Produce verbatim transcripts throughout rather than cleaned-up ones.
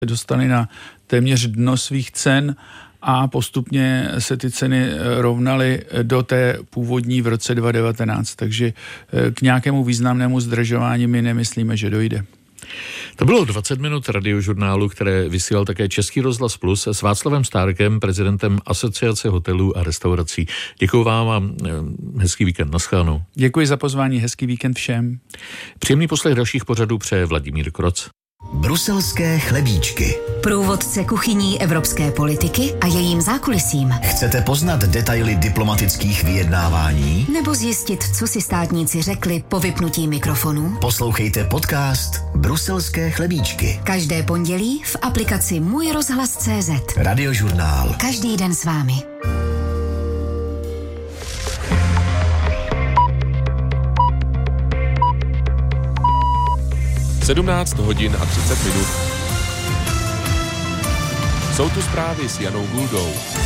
dostali na téměř dno svých cen a postupně se ty ceny rovnaly do té původní v roce dva tisíce devatenáct. Takže k nějakému významnému zdražování my nemyslíme, že dojde. To bylo dvacet minut radiožurnálu, které vysílal také Český rozhlas Plus s Václavem Stárkem, prezidentem Asociace hotelů a restaurací. Děkuji vám a hezký víkend. Naschledanou. Děkuji za pozvání, hezký víkend všem. Příjemný poslech dalších pořadů přeje Vladimír Kroc. Bruselské chlebíčky. Průvodce kuchyní evropské politiky a jejím zákulisím. Chcete poznat detaily diplomatických vyjednávání? Nebo zjistit, co si státníci řekli po vypnutí mikrofonu? Poslouchejte podcast Bruselské chlebíčky. Každé pondělí v aplikaci Můj rozhlas tečka cé zet. Radiožurnál. Každý den s vámi. sedmnáct hodin a třicet minut. Jsou tu zprávy s Janou Guldou.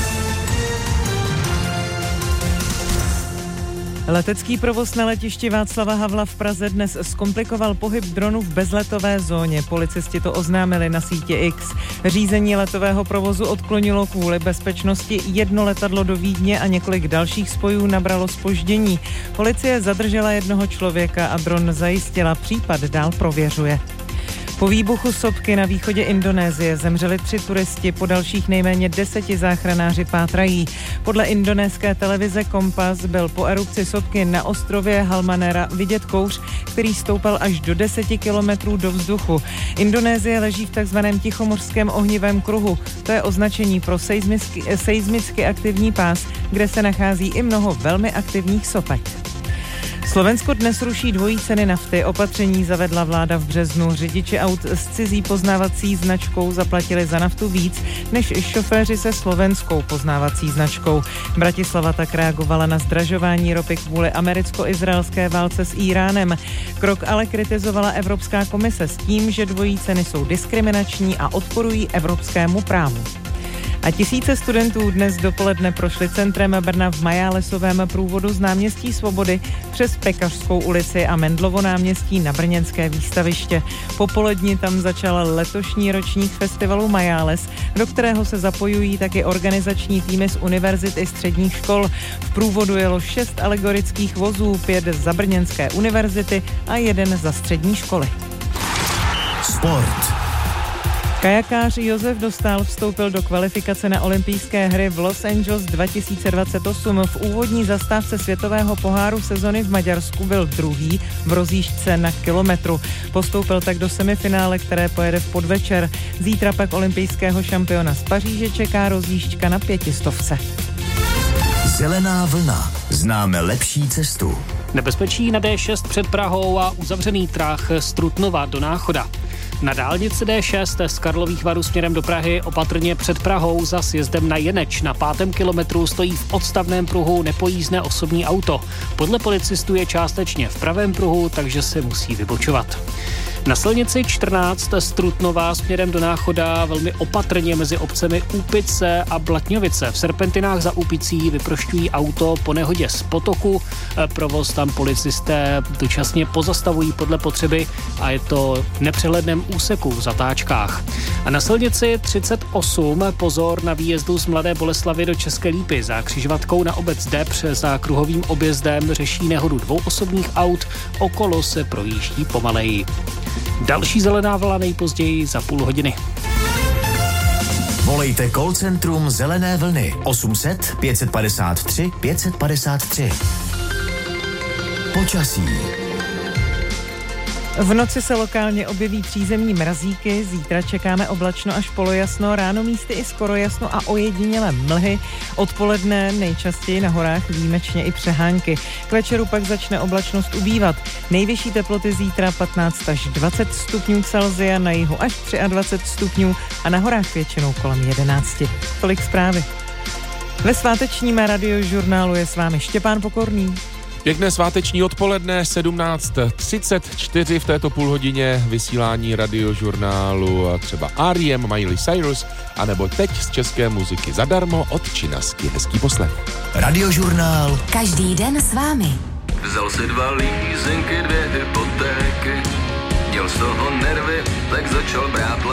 Letecký provoz na letišti Václava Havla v Praze dnes zkomplikoval pohyb dronů v bezletové zóně. Policisti to oznámili na sítě X. Řízení letového provozu odklonilo kvůli bezpečnosti. Jedno letadlo do Vídně a několik dalších spojů nabralo zpoždění. Policie zadržela jednoho člověka a dron zajistila. Případ dál prověřuje. Po výbuchu sopky na východě Indonésie zemřeli tři turisti, po dalších nejméně deseti záchranáři pátrají. Podle indonéské televize Kompas byl po erupci sopky na ostrově Halmanera vidět kouř, který stoupal až do deseti kilometrů do vzduchu. Indonésie leží v takzvaném tichomořském ohnivém kruhu. To je označení pro seismicky, seismicky aktivní pás, kde se nachází i mnoho velmi aktivních sopek. Slovensko dnes ruší dvojí ceny nafty. Opatření zavedla vláda v březnu. Řidiči aut s cizí poznávací značkou zaplatili za naftu víc než šoféři se slovenskou poznávací značkou. Bratislava tak reagovala na zdražování ropy kvůli americko-izraelské válce s Íránem. Krok ale kritizovala Evropská komise s tím, že dvojí ceny jsou diskriminační a odporují evropskému právu. A tisíce studentů dnes dopoledne prošli centrem Brna v Majálesovém průvodu z náměstí Svobody přes Pekařskou ulici a Mendlovo náměstí na brněnské výstaviště. Po poledni tam začal letošní ročník festivalu Majáles, do kterého se zapojují taky organizační týmy z univerzit i středních škol. V průvodu jelo šest alegorických vozů, pět za brněnské univerzity a jeden za střední školy. Sport. Kajakář Josef Dostál vstoupil do kvalifikace na olympijské hry v Los Angeles dva tisíce dvacet osm. V úvodní zastávce světového poháru sezony v Maďarsku byl druhý v rozjížďce na kilometru. Postoupil tak do semifinále, které pojede v podvečer. Zítra pak olympijského šampiona z Paříže čeká rozjížďka na pětistovce. Zelená vlna. Známe lepší cestu. Nebezpečí na dé šest před Prahou a uzavřený trah z Trutnova do Náchoda. Na dálnici dé šest z Karlových Varů směrem do Prahy opatrně před Prahou za sjezdem na Jeneč. Na pátém kilometru stojí v odstavném pruhu nepojízdné osobní auto. Podle policistů je částečně v pravém pruhu, takže se musí vybočovat. Na silnici čtrnáct z Trutnova směrem do Náchoda velmi opatrně mezi obcemi Úpice a Blatňovice. V serpentinách za Úpicí vyprošťují auto po nehodě z potoku. Provoz tam policisté dočasně pozastavují podle potřeby a je to v nepřehledném úseku v zatáčkách. A na silnici třicet osm pozor na výjezdu z Mladé Boleslavi do České Lípy. Za křižovatkou na obec Depř za kruhovým objezdem řeší nehodu dvou osobních aut. Okolo se projíždí pomaleji. Další zelená vlna nejpozději za půl hodiny. Volejte call centrum Zelené vlny osm set pět padesát tři pět padesát tři. Počasí. V noci se lokálně objeví přízemní mrazíky, zítra čekáme oblačno až polojasno, ráno místy i skoro jasno a ojedinělé mlhy, odpoledne nejčastěji na horách výjimečně i přehánky. K večeru pak začne oblačnost ubývat. Nejvyšší teploty zítra patnáct až dvacet stupňů Celsia, na jihu až dvacet tři stupňů a na horách většinou kolem jedenáct. Tolik zprávy. Ve svátečním radiožurnálu je s vámi Štěpán Pokorný. Pěkné sváteční odpoledne, sedmnáct třicet čtyři v této půlhodině vysílání radiožurnálu třeba R E M, Miley Cyrus, anebo teď z české muziky zadarmo od Činasky. Hezký poslech. Radiožurnál. Každý den s vámi. Vzal si dva lízenky, dvě hypotéky, měl z toho nervy, tak začal brát